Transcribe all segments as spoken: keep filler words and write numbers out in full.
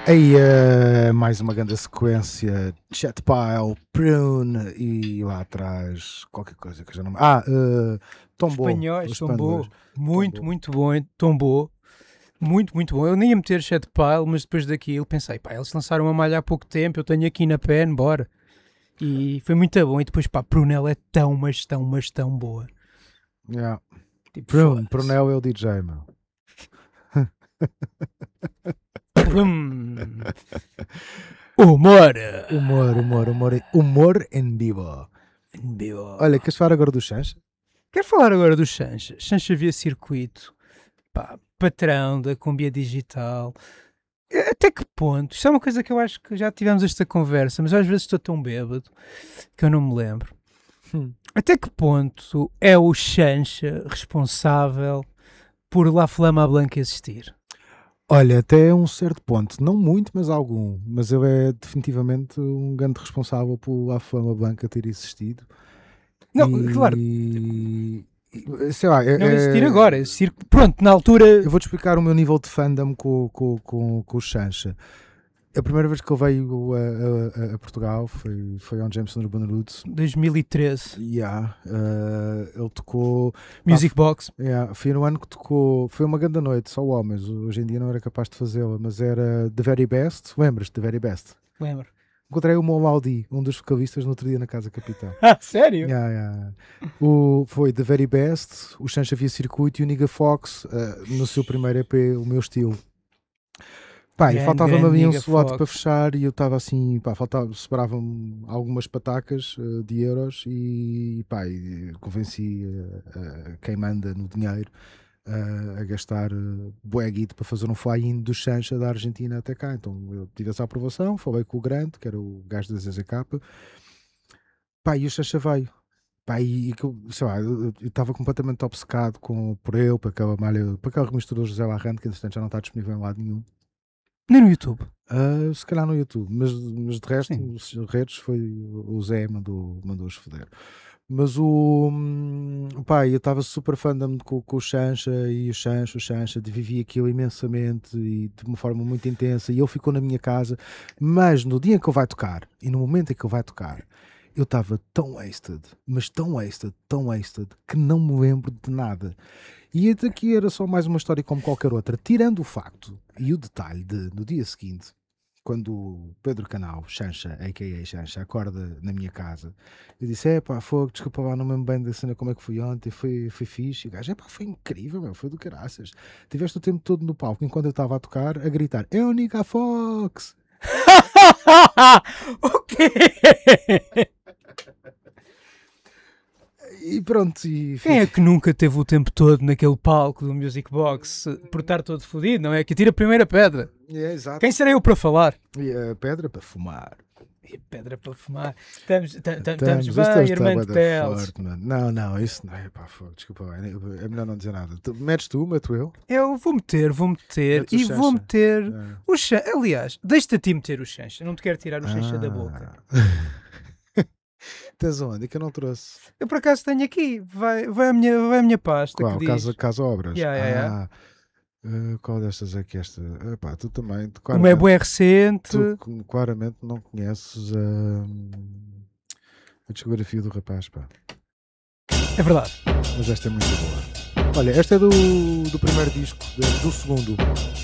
Aí, uh, mais uma grande sequência, Chet Pile, Prune e lá atrás qualquer coisa que eu já não... Ah, uh, Tombou. Espanhóis, Tombou. Muito, tombou. muito bom, hein? Tombou. Muito, muito bom. Eu nem ia meter Chet Pile, mas depois daquilo pensei, pá, eles lançaram uma malha há pouco tempo, eu tenho aqui na pen, bora. E foi muito bom. E depois, pá, Prunel é tão, mas tão, mas tão boa. Yeah. Tipo, Prune, Prunel é o D J, meu. Humor. Humor, humor, humor, humor em vivo. Em vivo. Olha, queres falar agora do Xanxa? Quero falar agora do Xanxa. Xanxa via circuito, pá, patrão da Cumbia Digital. Até que ponto? Isto é uma coisa que eu acho que já tivemos esta conversa, mas às vezes estou tão bêbado que eu não me lembro. Hum. Até que ponto é o Xanxa responsável por La Flama Blanca existir? Olha, até um certo ponto, não muito, mas algum, mas ele é definitivamente um grande responsável por La Flama Blanca ter existido. Não, e... claro. E, sei lá, não é, existir agora, existir, pronto, na altura... Eu vou-te explicar o meu nível de fandom com, com, com, com o Xanxa. A primeira vez que ele veio a, a, a Portugal foi, foi on Jameson Urban Roots. dois mil e treze. Yeah, uh, ele tocou... Music pá, Box. Yeah, foi no ano que tocou... Foi uma grande noite, só homens. Hoje em dia não era capaz de fazê-la, mas era The Very Best. Lembras-te The Very Best? Lembro. Encontrei o Molaldi, um dos vocalistas, no outro dia na Casa Capital. Ah, sério? Yeah, yeah. O, foi The Very Best, o Xanxa via circuito e o Nigga Fox, uh, no seu primeiro E P, O Meu Estilo. Pá, e faltava-me ali um slot para fechar e eu estava assim, pá, faltava, sobravam algumas patacas uh, de euros e, pá, e convenci uh, uh, quem manda no dinheiro uh, a gastar uh, bué-guito para fazer um fly-in do Xanxa da Argentina até cá. Então eu tive essa aprovação, falei com o Grande, que era o gajo da Z Z K, pá, e o Xanxa veio. Pá, e, sei lá, eu estava completamente obcecado com, por ele, para aquela malha, para aquela remistura do José Larrante, que entretanto já não está disponível em lado nenhum. Nem no YouTube? Uh, se calhar no YouTube, mas, mas de resto, Sim. os redes foi o Zé mandou, mandou-os foder. Mas o pá, eu estava super fandom com, com o Xanxa e o Xanxa, o Xanxa, vivi aquilo imensamente e de uma forma muito intensa. E ele ficou na minha casa, mas no dia em que ele vai tocar e no momento em que ele vai tocar, eu estava tão wasted, mas tão wasted, tão wasted, que não me lembro de nada. E daqui era só mais uma história como qualquer outra, tirando o facto e o detalhe de, no dia seguinte, quando o Pedro Canal, Xanxa, a k a. Xanxa, acorda na minha casa, eu disse, é pá, fogo, desculpa lá, não me lembro bem da cena, como é que foi ontem, foi, foi fixe, e o gajo, é pá, foi incrível, meu, foi do caraças. Tiveste o tempo todo no palco, enquanto eu estava a tocar, a gritar, é o Nigga Fox! O quê? E pronto. E... Quem é que nunca teve o tempo todo naquele palco do Music Box por estar todo fodido, não é? Que tira a primeira pedra. É, exato. Quem serei eu para falar? E a pedra para fumar. E a pedra para fumar. Estamos, estamos bem, irmão de Teles. Não, não, isso não é. Pá, fogo, desculpa, é melhor não dizer nada. Tu, metes tu, meto eu? Eu vou meter, vou meter Mete e vou meter é. o Xanxa. Aliás, deixa-te a ti meter o Xanxa. Não te quero tirar o Xanxa ah. da boca. Tens onde? É que eu não trouxe. Eu por acaso tenho aqui. Vai, vai, a, minha, vai a minha pasta. Qual? Que casa, casa Obras? Yeah, yeah, ah, yeah. Uh, qual destas é que esta? Epá, tu também. Tu, Uma é boa recente. Tu claramente não conheces uh, a discografia do rapaz, pá. É verdade. Mas esta é muito boa. Olha, esta é do, do primeiro disco, do segundo.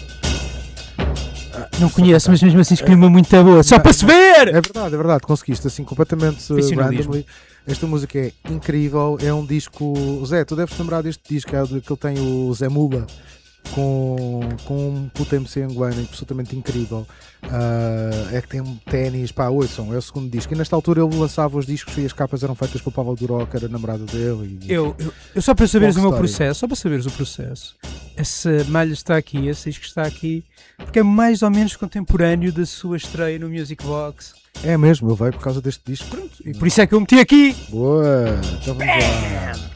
Não conheço, mas mesmo assim escolhi uma muito boa, só não, para se ver! É verdade, é verdade, conseguiste assim completamente randomly. Esta música é incrível, é um disco. Zé, tu deves lembrar deste disco, é que ele tem o Zé Mula com, com um puto M C angolano, absolutamente incrível. Uh, é que tem um ténis, pá, ouçam, é o segundo disco. E nesta altura ele lançava os discos e as capas eram feitas pelo Paulo Duró, que era namorado dele. E, eu, eu, eu só para saberes o meu processo, só para saberes o processo, essa malha está aqui, esse disco está aqui, porque é mais ou menos contemporâneo da sua estreia no Music Box. É mesmo, eu veio por causa deste disco. Pronto. E por isso é que eu meti aqui. Boa, então vamos lá.